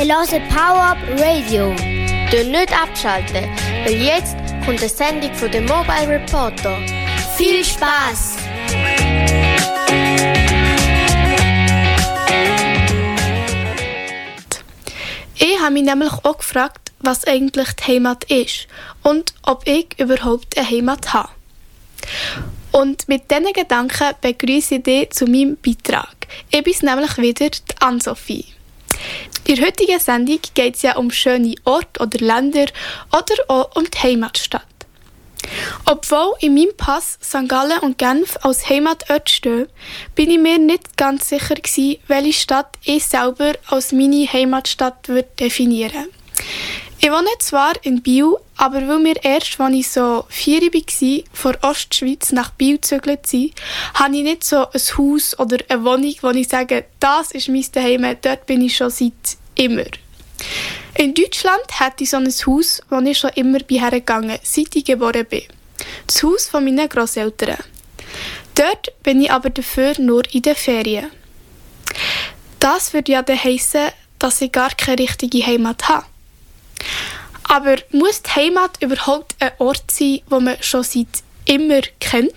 hören Power Up Radio. Nicht abschalten, weil jetzt kommt eine Sendung von den Mobile Reporter. Viel Spaß! Ich habe mich nämlich auch gefragt, was eigentlich die Heimat ist und ob ich überhaupt eine Heimat habe. Und mit diesen Gedanken begrüße ich dich zu meinem Beitrag. Ich bin nämlich wieder die Ann-Sophie. In der heutigen Sendung geht es ja um schöne Orte oder Länder oder auch um die Heimatstadt. Obwohl in meinem Pass St. Gallen und Genf als Heimatort stehen, bin ich mir nicht ganz sicher gewesen, welche Stadt ich selber als meine Heimatstadt definieren würde. Ich wohne zwar in Biel, aber weil wir erst, als ich so 4 war, von Ostschweiz nach Biel gezögert sind, habe ich nicht so ein Haus oder eine Wohnung, wo ich sage, das ist mein Zuhause, dort bin ich schon seit immer. In Deutschland hatte ich so ein Haus, wo ich schon immer hergegangen bin, seit ich geboren bin. Das Haus von meinen Grosseltern. Dort bin ich aber dafür nur in den Ferien. Das würde ja dann heissen, dass ich gar keine richtige Heimat habe. Aber muss die Heimat überhaupt ein Ort sein, den man schon seit immer kennt?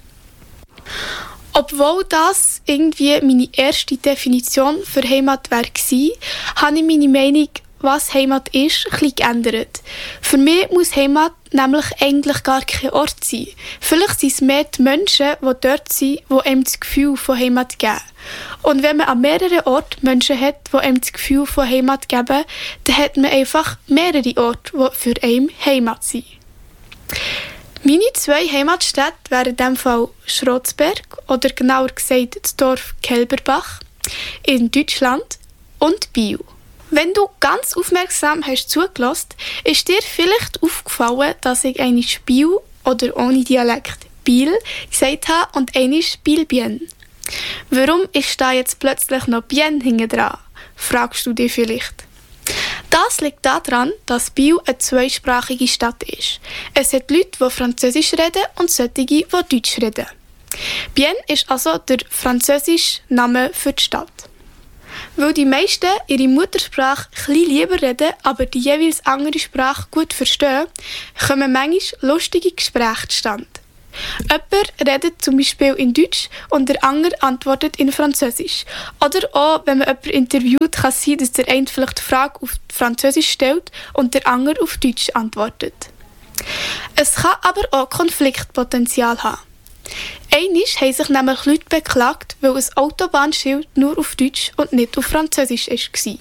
Obwohl das irgendwie meine erste Definition für Heimat war, habe ich meine Meinung, was Heimat ist, ein bisschen geändert. Für mich muss Heimat nämlich eigentlich gar kein Ort sein. Vielleicht sind es mehr die Menschen, die dort sind, die einem das Gefühl von Heimat geben. Und wenn man an mehreren Orten Menschen hat, die einem das Gefühl von Heimat geben, dann hat man einfach mehrere Orte, die für einen Heimat sind. Meine 2 Heimatstädte wären in diesem Fall Schrotzberg oder genauer gesagt das Dorf Kelberbach in Deutschland und Biel. Wenn du ganz aufmerksam hast zugelassen, ist dir vielleicht aufgefallen, dass ich einmal Biel oder ohne Dialekt Biel gesagt habe und einmal Biel-Bien. Warum ist da jetzt plötzlich noch Bien hinten dran? Fragst du dich vielleicht. Das liegt daran, dass Biel eine zweisprachige Stadt ist. Es hat Leute, die Französisch reden und solche, die Deutsch reden. Bien ist also der französische Name für die Stadt. Weil die meisten ihre Muttersprache etwas lieber reden, aber die jeweils andere Sprache gut verstehen, kommen manchmal lustige Gespräche zustande. Jemand redet zum Beispiel in Deutsch und der andere antwortet in Französisch. Oder auch, wenn man jemanden interviewt, kann es sein, dass der eine vielleicht die Frage auf Französisch stellt und der andere auf Deutsch antwortet. Es kann aber auch Konfliktpotenzial haben. Einmal haben sich nämlich Leute beklagt, weil ein Autobahnschild nur auf Deutsch und nicht auf Französisch war.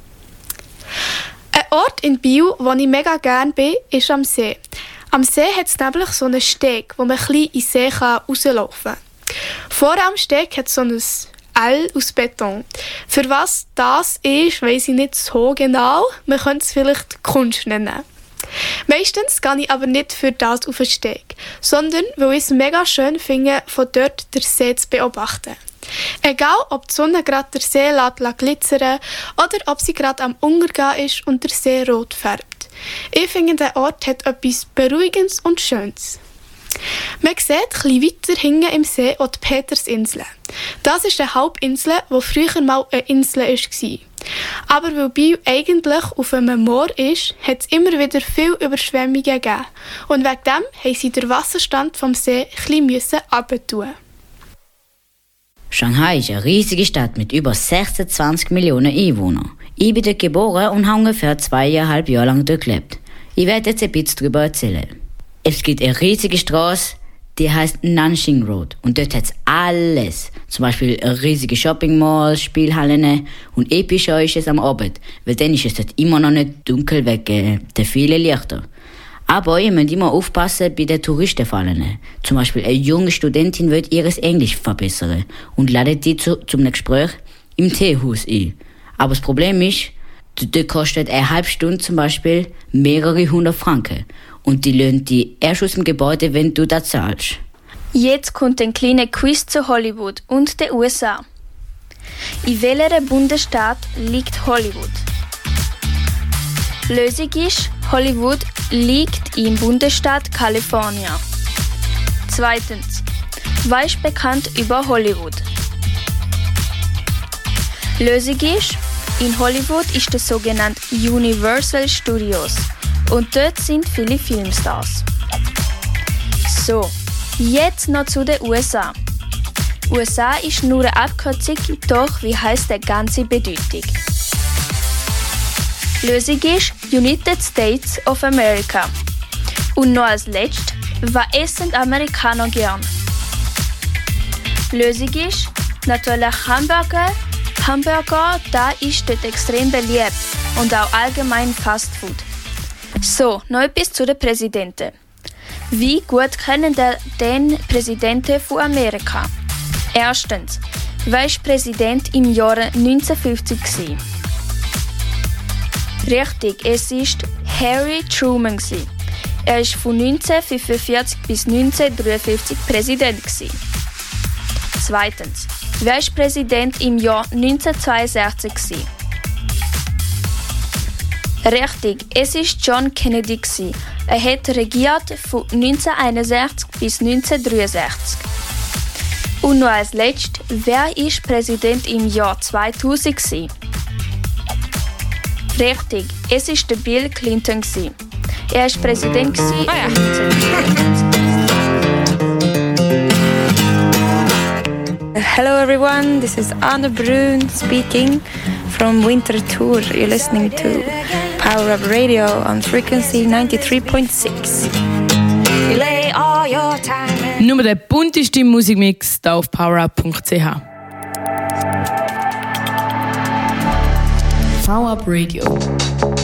Ein Ort in Biel, wo ich mega gerne bin, ist am See. Am See hat es nämlich so einen Steg, wo man ein bisschen in den See rauslaufen kann. Vor am Steg hat es so ein L aus Beton. Für was das ist, weiss ich nicht so genau. Man könnte es vielleicht Kunst nennen. Meistens gehe ich aber nicht für das auf den Steg, sondern weil ich es mega schön finde, von dort den See zu beobachten. Egal, ob die Sonne gerade den See glitzern oder ob sie gerade am Untergehen ist und der See rot färbt. Ich finde, der Ort hat etwas Beruhigendes und Schönes. Man sieht etwas weiter hinten im See auch die Petersinsel. Das ist eine Halbinsel, die früher mal eine Insel war. Aber weil Biel eigentlich auf einem Moor ist, hat es immer wieder viele Überschwemmungen gegeben. Und wegen dem mussten sie den Wasserstand vom See ein bisschen runtertun. Shanghai ist eine riesige Stadt mit über 26 Millionen Einwohnern. Ich bin dort geboren und habe ungefähr 2,5 Jahre lang dort gelebt. Ich werde jetzt ein bisschen darüber erzählen. Es gibt eine riesige Straße, die heißt Nanxing Road. Und dort hat es alles. Zum Beispiel eine riesige Shopping Mall, Spielhallen. Und epischer ist es am Abend, weil dann ist es dort immer noch nicht dunkel wegen der vielen Lichter. Aber ihr müsst immer aufpassen bei den Touristenfallen. Zum Beispiel eine junge Studentin will ihr Englisch verbessern und ladet die zu einem Gespräch im Teehaus ein. Aber das Problem ist, dort kostet eine halbe Stunde zum Beispiel mehrere 100 Franken. Und die löhnt die erst aus dem Gebäude, wenn du das zahlst. Jetzt kommt ein kleiner Quiz zu Hollywood und den USA. In welchem Bundesstaat liegt Hollywood? Lösung ist, Hollywood liegt im Bundesstaat Kalifornien. Zweitens, was ist bekannt über Hollywood? Lösung ist, In Hollywood ist das sogenannte Universal Studios und dort sind viele Filmstars. So, jetzt noch zu den USA. USA ist nur eine Abkürzung, doch wie heisst die ganze Bedeutung? Lösung ist United States of America. Und noch als letztes, was essen Amerikaner gern? Lösung ist natürlich Hamburger. Hamburger, da ist dort extrem beliebt und auch allgemein Fastfood. So, noch etwas zu den Präsidenten. Wie gut kennen den Präsidenten von Amerika? Erstens, wer war Präsident im Jahr 1950 gewesen? Richtig, es war Harry Truman gewesen. Er war von 1945 bis 1953 Präsident gewesen. Zweitens, wer war Präsident im Jahr 1962 gewesen? Richtig, es war John Kennedy gewesen. Er hat regiert von 1961 bis 1963. Und noch als letztes, wer war Präsident im Jahr 2000 gewesen? Richtig, es war der Bill Clinton gewesen. Er war Präsident gewesen. Hello everyone, this is Anna Brun speaking from Winter Tour. You're listening to Power Up Radio on frequency 93.6. Nur der bunteste Musikmix hier auf powerup.ch. Power Up Radio.